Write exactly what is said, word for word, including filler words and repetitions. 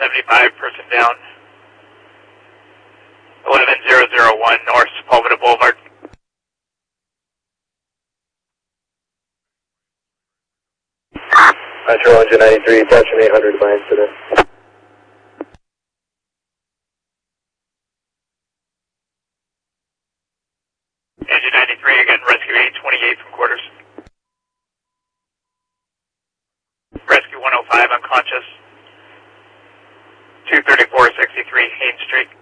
seventy-five, person down. eleven thousand one North Sepulveda Boulevard. Metro Engine ninety-three, attachment eight hundred, my incident. Engine ninety-three, again, rescue eight twenty-eight from quarters. Rescue one oh five, unconscious. two thirty-four sixty-three, Haines Street.